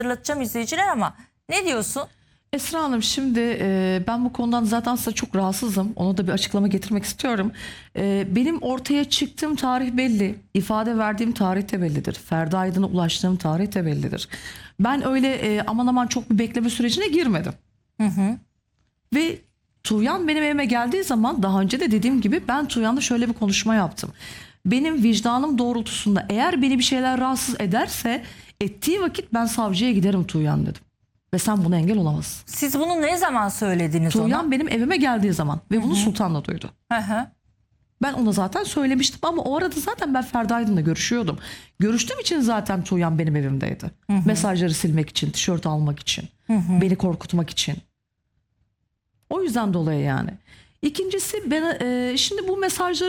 hatırlatacağım izleyiciler ama ne diyorsun? Esra Hanım, şimdi ben bu konudan zaten size çok rahatsızım. Ona da bir açıklama getirmek istiyorum. Benim ortaya çıktığım tarih belli. İfade verdiğim tarih de bellidir. Ferdi Aydın'a ulaştığım tarih de bellidir. Ben öyle aman aman çok bir bekleme sürecine girmedim. Ve Tuğyan benim evime geldiği zaman, daha önce de dediğim gibi, ben Tuğyan'la şöyle bir konuşma yaptım. Benim vicdanım doğrultusunda eğer beni bir şeyler rahatsız ederse, ettiği vakit ben savcıya giderim Tuğyan dedim. Ve sen buna engel olamazsın. Siz bunu ne zaman söylediniz ona? Tuğyan benim evime geldiği zaman ve bunu Sultan'la duydu. Ben ona zaten söylemiştim ama o arada zaten ben Ferdi Aydın'la görüşüyordum. Görüştüğüm için zaten Tuğyan benim evimdeydi. Mesajları silmek için, tişört almak için, beni korkutmak için. O yüzden dolayı yani. İkincisi, ben şimdi bu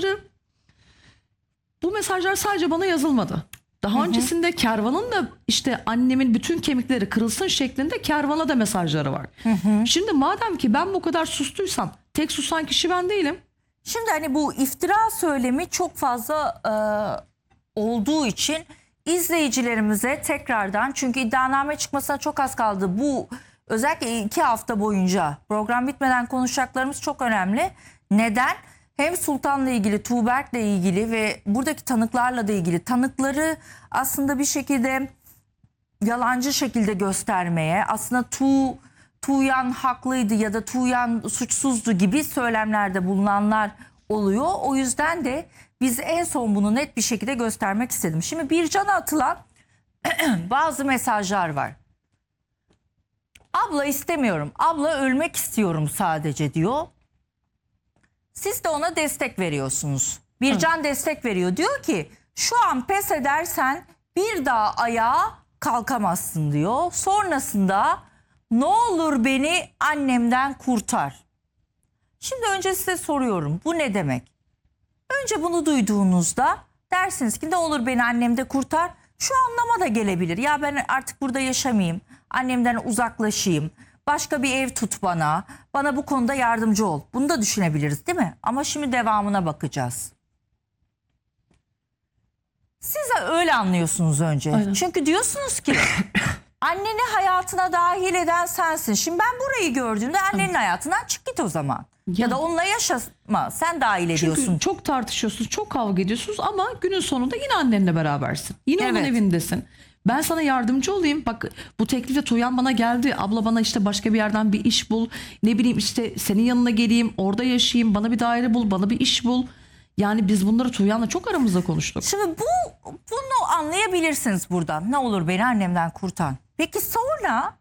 mesajlar sadece bana yazılmadı. Daha öncesinde Kervan'ın da işte annemin bütün kemikleri kırılsın şeklinde Kervan'a da mesajları var. Şimdi madem ki ben bu kadar sustuysam, tek susan kişi ben değilim. Şimdi hani bu iftira söylemi çok fazla olduğu için izleyicilerimize tekrardan, çünkü iddianame çıkmasına çok az kaldı. Bu özellikle 2 hafta boyunca program bitmeden konuşacaklarımız çok önemli. Neden? Hem Sultan'la ilgili, Tuğberk'le ilgili ve buradaki tanıklarla da ilgili, tanıkları aslında bir şekilde yalancı şekilde göstermeye, aslında Tuğyan haklıydı ya da Tuğyan suçsuzdu gibi söylemlerde bulunanlar oluyor. O yüzden de biz en son bunu net bir şekilde göstermek istedim. Şimdi Bircan'a atılan bazı mesajlar var. Abla istemiyorum, abla ölmek istiyorum sadece diyor. Siz de ona destek veriyorsunuz. Bircan destek veriyor. Diyor ki şu an pes edersen bir daha ayağa kalkamazsın diyor. Sonrasında ne olur beni annemden kurtar. Şimdi önce size soruyorum, bu ne demek? Önce bunu duyduğunuzda dersiniz ki ne olur beni annemde kurtar. Şu anlama da gelebilir. Ya ben artık burada yaşamayayım. Annemden uzaklaşayım. Başka bir ev tut bana. Bana bu konuda yardımcı ol. Bunu da düşünebiliriz değil mi? Ama şimdi devamına bakacağız. Siz öyle anlıyorsunuz önce. Aynen. Çünkü diyorsunuz ki anneni hayatına dahil eden sensin. Şimdi ben burayı gördüğümde annenin hayatından çık git o zaman. Ya da onunla yaşama. Sen dahil ediyorsun. Çünkü çok tartışıyorsunuz, çok kavga ediyorsunuz ama günün sonunda yine annenle berabersin. Yine onun evindesin. Ben sana yardımcı olayım. Bak, bu teklifle Tuğyan bana geldi. Abla bana işte başka bir yerden bir iş bul. Ne bileyim işte senin yanına geleyim. Orada yaşayayım. Bana bir daire bul. Bana bir iş bul. Yani biz bunları Tuğyan'la çok aramızda konuştuk. Şimdi bunu anlayabilirsiniz buradan. Ne olur beni annemden kurtar. Peki sonra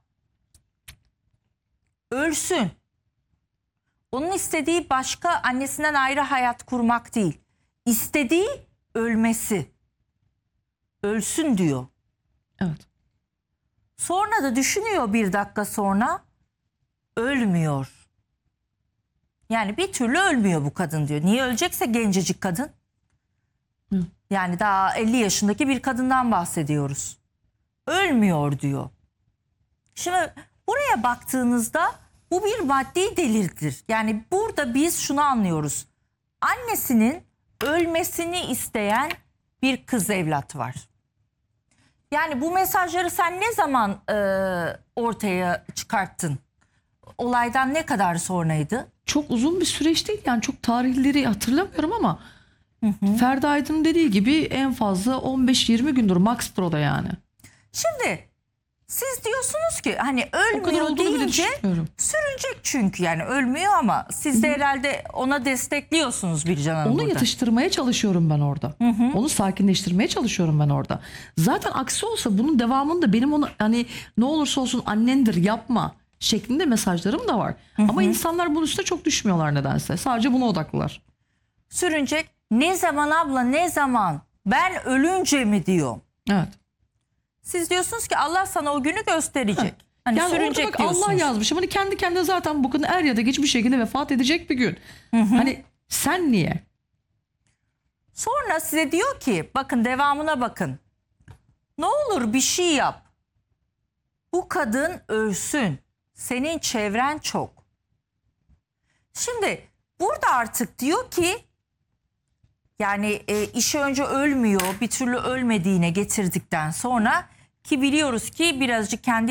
ölsün. Onun istediği başka, annesinden ayrı hayat kurmak değil. İstediği ölmesi. Ölsün diyor. Evet. Sonra da düşünüyor, bir dakika sonra ölmüyor. Yani bir türlü ölmüyor bu kadın diyor. Niye ölecekse, gencecik kadın. Yani daha 50 yaşındaki bir kadından bahsediyoruz. Ölmüyor diyor. Şimdi buraya baktığınızda bu bir maddi delildir. Yani burada biz şunu anlıyoruz. Annesinin ölmesini isteyen bir kız evlat var. Yani bu mesajları sen ne zaman ortaya çıkarttın? Olaydan ne kadar sonraydı? Çok uzun bir süreç değil yani, çok tarihleri hatırlamıyorum ama Ferdi Aydın'ın dediği gibi en fazla 15-20 gündür max o da yani. Şimdi siz diyorsunuz ki hani O kadar ölmüyor olduğunu bile deyince düşünmüyorum. sürünecek, çünkü yani ölmüyor ama siz de herhalde ona destekliyorsunuz Bircan Hanım Onu burada. yatıştırmaya çalışıyorum ben orada. Onu sakinleştirmeye çalışıyorum ben orada. Zaten aksi olsa bunun devamında benim ona hani ne olursa olsun annendir yapma şeklinde mesajlarım da var. Ama insanlar bunun üstüne çok düşmüyorlar nedense. Sadece buna odaklılar. Sürünecek. Ne zaman abla, ne zaman? Ben ölünce mi diyor. Evet. Siz diyorsunuz ki Allah sana o günü gösterecek. Hani Yani sürünecek orada bak, diyorsunuz. Allah yazmış. Hani kendi kendine zaten bu kadın er ya da geç bir şekilde vefat edecek bir gün. Hani sen niye? Sonra size diyor ki bakın, devamına bakın. Ne olur bir şey yap. Bu kadın ölsün. Senin çevren çok. Şimdi burada artık diyor ki yani işi önce ölmüyor, bir türlü ölmediğine getirdikten sonra ki biliyoruz ki birazcık kendi